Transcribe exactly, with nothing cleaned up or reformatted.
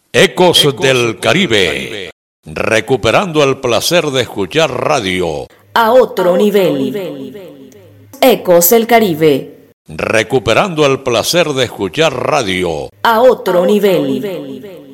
Ecos, Ecos del Caribe, recuperando el placer de escuchar radio a otro nivel. Ecos del Caribe, recuperando el placer de escuchar radio a otro nivel.